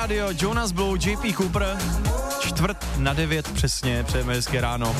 Radio, Jonas Blue, JP Cooper, 8:45 přesně, přejeme hezké ráno.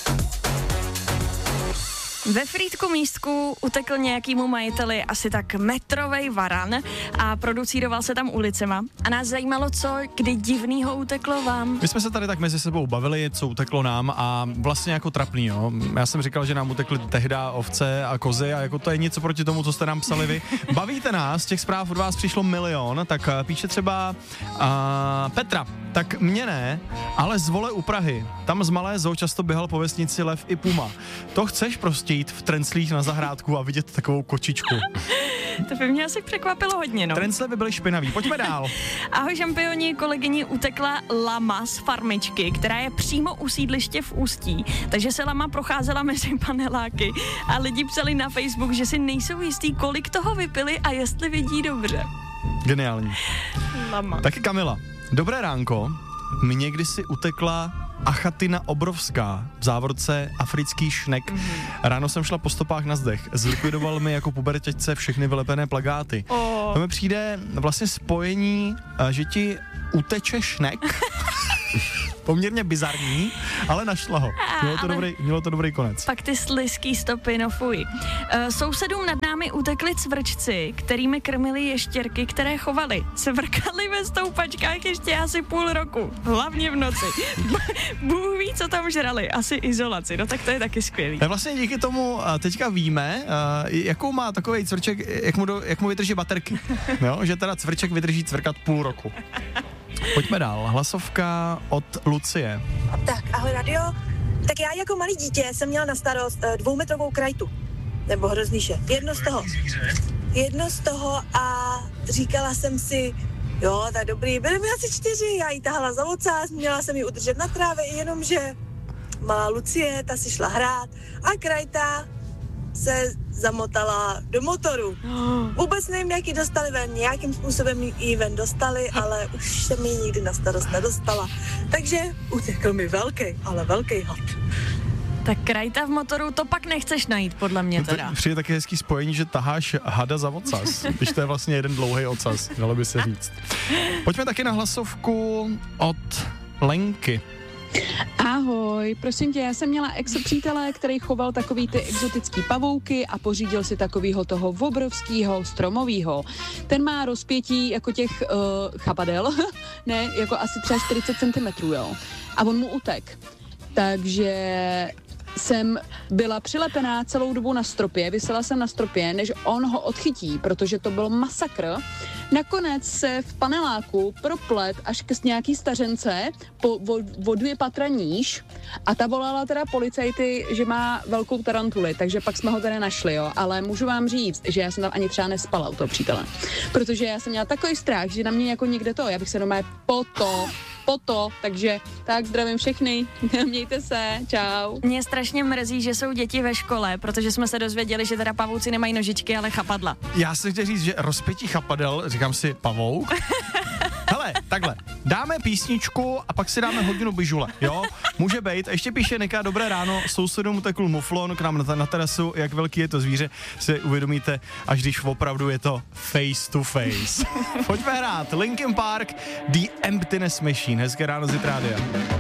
Ve Frýdku Místku utekl nějakýmu majiteli asi tak metrovej varan a producíroval se tam ulicema. A nás zajímalo, co kdy divnýho uteklo vám. My jsme se tady tak mezi sebou bavili, co uteklo nám a vlastně jako trapný, jo. Já jsem říkal, že nám utekly tehda ovce a kozy a jako to je něco proti tomu, co jste nám psali vy. Bavíte nás, těch zpráv od vás přišlo milion, tak píše třeba Petra. Tak mě ne, ale z Vole u Prahy. Tam z Malé Zoo často běhal po vesnici lev i puma. To chceš prostě jít v trenclích na zahrádku a vidět takovou kočičku. To by mě asi překvapilo hodně, no. Trencle by byly špinavý. Pojďme dál. Ahoj šampioni, kolegyni utekla lama z farmičky, která je přímo u sídliště v Ústí. Takže se lama procházela mezi paneláky a lidi psali na Facebook, že si nejsou jistí, kolik toho vypili a jestli vidí dobře. Geniální. Lama. Taky Kamila. Dobré ránko. Mně kdysi utekla achatina obrovská, v závorce africký šnek. Ráno jsem šla po stopách na zdech. Zlikvidoval mi jako pubertěčce všechny vylepené plakáty. To mi přijde vlastně spojení, že ti uteče šnek. Poměrně bizarní, ale našla ho. Mělo to dobrý konec. Pak ty slizký stopy, no fuj. Sousedům nad námi utekli cvrčci, kterými krmili ještěrky, které chovali. Cvrkali ve stoupačkách ještě asi půl roku. Hlavně v noci. Bůh ví, co tam žrali. Asi izolaci. No tak to je taky skvělý. Vlastně díky tomu teďka víme, jakou má takovej cvrček, jak mu vydrží baterky. Jo? Že teda cvrček vydrží cvrkat půl roku. Pojďme dál. Hlasovka od Lucie. Tak, ahoj radio. Tak já jako malý dítě jsem měla na starost 2metrovou krajtu. Nebo hroznýše. Jedno z toho a říkala jsem si, jo, tak dobrý, byly mi asi 4, já jí tahala za ocas, měla jsem ji udržet na trávě, jenomže malá Lucie, ta si šla hrát a krajta se zamotala do motoru. Vůbec nevím, jak ji dostali ven, nějakým způsobem ji ven dostali, ale už jsem ji nikdy na starost nedostala. Takže utekl mi velký had. Tak krajta v motoru, to pak nechceš najít, podle mě teda. Přijde taky hezký spojení, že taháš hada za ocas, když to je vlastně jeden dlouhý ocas, dalo by se říct. Pojďme taky na hlasovku od Lenky. Ahoj, prosím tě, já jsem měla exopřítele, který choval takový ty exotický pavouky a pořídil si takovýho toho obrovskýho stromovýho. Ten má rozpětí jako těch chapadel, ne, jako asi třeba 40 cm, jo. A on mu utek. Takže jsem byla přilepená celou dobu na stropě, visela jsem na stropě, než on ho odchytí, protože to byl masakr. Nakonec se v paneláku proplet až k nějaký stařence o 2 patra níž a ta volala teda policajty, že má velkou tarantuli, takže pak jsme ho teda našli, jo. Ale můžu vám říct, že já jsem tam ani třeba nespala u toho přítele, protože já jsem měla takový strach, že na mě jako někde já bych se normálně takže tak zdravím všechny, mějte se, čau. Mě strašně mrzí, že jsou děti ve škole, protože jsme se dozvěděli, že teda pavouci nemají nožičky, ale chapadla. Já jsem chtěl říct, že rozpětí chapadel, říkám si pavouk. Hele, takhle, dáme písničku a pak si dáme hodinu bižule, jo? Může být. A ještě píše Nika, dobré ráno, sousedům utekl muflon k nám na terasu, jak velký je to zvíře, si uvědomíte, až když opravdu je to face to face. Pojďme hrát Linkin Park, The Emptiness Machine, hezké ráno z Rádia.